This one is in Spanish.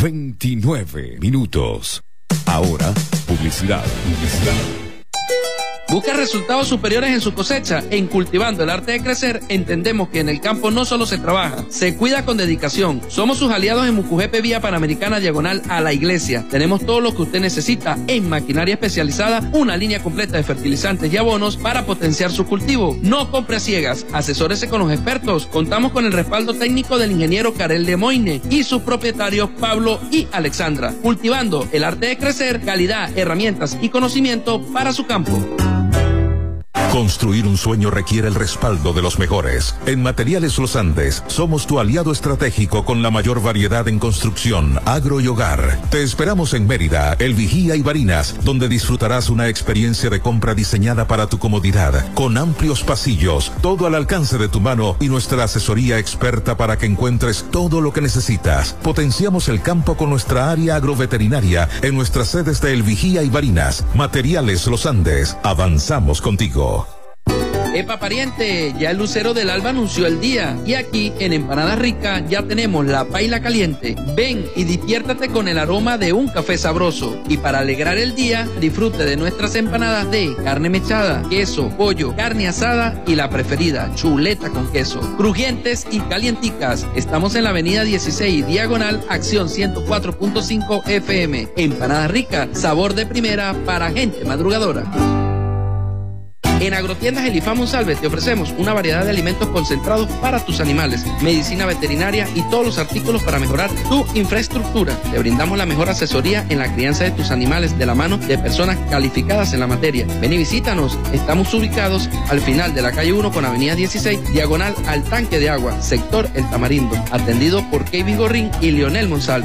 29 minutos. Ahora, publicidad. Busca resultados superiores en su cosecha. En Cultivando el Arte de Crecer entendemos que en el campo no solo se trabaja, se cuida con dedicación. Somos sus aliados en Mucujepe, vía Panamericana, diagonal a la iglesia. Tenemos todo lo que usted necesita en maquinaria especializada, una línea completa de fertilizantes y abonos para potenciar su cultivo. No compre a ciegas, asesórese con los expertos. Contamos con el respaldo técnico del ingeniero Karel de Moine y sus propietarios Pablo y Alexandra. Cultivando el Arte de Crecer, calidad, herramientas y conocimiento para su campo. Construir un sueño requiere el respaldo de los mejores. En Materiales Los Andes somos tu aliado estratégico con la mayor variedad en construcción, agro y hogar. Te esperamos en Mérida, El Vigía y Barinas, donde disfrutarás una experiencia de compra diseñada para tu comodidad, con amplios pasillos, todo al alcance de tu mano y nuestra asesoría experta para que encuentres todo lo que necesitas. Potenciamos el campo con nuestra área agroveterinaria en nuestras sedes de El Vigía y Barinas. Materiales Los Andes, avanzamos contigo. Epa pariente, ya el lucero del alba anunció el día y aquí en Empanada Rica ya tenemos la paila caliente. Ven y diviértate con el aroma de un café sabroso y para alegrar el día disfrute de nuestras empanadas de carne mechada, queso, pollo, carne asada y la preferida, chuleta con queso, crujientes y calienticas. Estamos en la avenida 16, diagonal Acción 104.5 FM. Empanada Rica, sabor de primera para gente madrugadora. En Agrotiendas Elifá Monsalve te ofrecemos una variedad de alimentos concentrados para tus animales, medicina veterinaria y todos los artículos para mejorar tu infraestructura. Te brindamos la mejor asesoría en la crianza de tus animales de la mano de personas calificadas en la materia. Ven y visítanos. Estamos ubicados al final de la calle 1 con avenida 16, diagonal al tanque de agua, sector El Tamarindo. Atendido por Kevin Gorrín y Leonel Monsalve.